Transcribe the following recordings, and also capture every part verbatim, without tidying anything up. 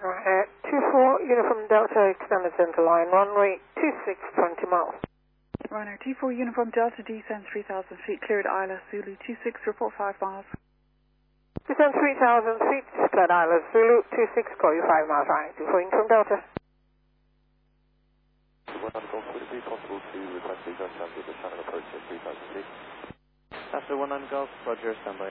Right, uh, two four Uniform Delta Extended Center Line, runway two six, twenty miles. Runner T four Uniform Delta, descend three thousand feet, cleared Isla Zulu two six, report five miles. Descend three thousand feet, cleared Isla Zulu two six, call you five miles, right, two four Uniform Delta. One Golf, would it be possible to request the Gun Chance with the channel approach at three thousand feet? After one nine Golf, Roger, standby.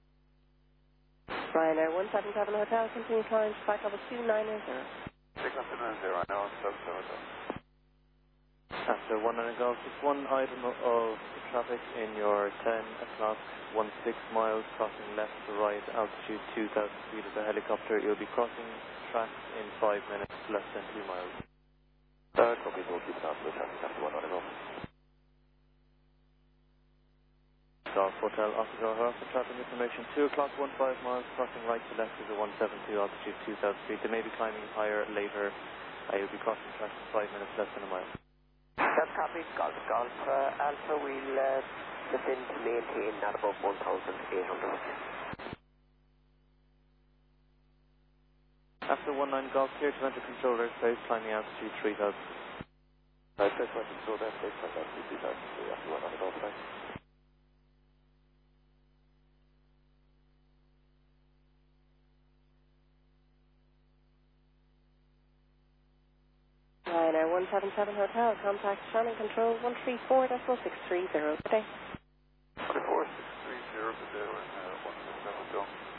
Ryanair one seven seven Hotel, continue climb, flight level two nine zero. six after nine zero, I know, I'm so so so. After one nine Golf, just one item of traffic in your ten o'clock, one six miles, crossing left to right, altitude two thousand feet of the helicopter. You'll be crossing tracks in five minutes, less than two miles. Uh, copy, we'll keep an eye on the traffic after one nine Golf. Golf Hotel, Officer O'Hara for traffic information. two o'clock, one five miles, crossing right to left is a one seven two, altitude two thousand feet. They may be climbing higher later. Uh, you'll be crossing tracks in five minutes, less than a mile. That's copy, Golf, Golf, uh, Alpha, we'll uh, descend to maintain at above one thousand eight hundred. After one nine Golf, clear to enter control airspace, climbing altitude three thousand. Uh, clear to enter control airspace, climbing altitude three thousand feet after one nine Golf, thanks. Ryanair one seven seven Hotel, contact Shannon Control one three four six three zero. Good day. one four six three zero, good day, uh, one seven seven Hotel.